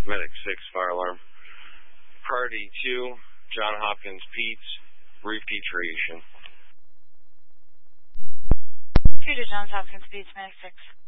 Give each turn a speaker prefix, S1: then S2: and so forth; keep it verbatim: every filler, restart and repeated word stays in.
S1: Medic six, fire alarm. Priority two, John Hopkins Pete's, repatriation.
S2: two to Johns Hopkins Pete's, Medic six.